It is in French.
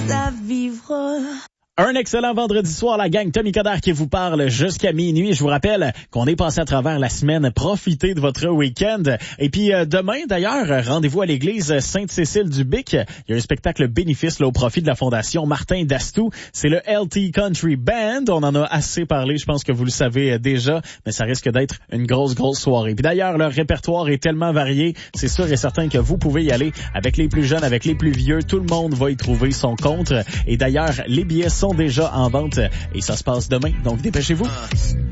à vivre. Un excellent vendredi soir, la gang Tommy Coderre qui vous parle jusqu'à minuit. Je vous rappelle qu'on est passé à travers la semaine. Profitez de votre week-end. Et puis demain, d'ailleurs, rendez-vous à l'église Sainte-Cécile-du-Bic. Il y a un spectacle bénéfice là, au profit de la Fondation Martin Dastou. C'est le LT Country Band. On en a assez parlé, je pense que vous le savez déjà, mais ça risque d'être une grosse soirée. Puis d'ailleurs, leur répertoire est tellement varié, c'est sûr et certain que vous pouvez y aller avec les plus jeunes, avec les plus vieux. Tout le monde va y trouver son compte. Et d'ailleurs, les billets sont déjà en vente et ça se passe demain, donc dépêchez-vous.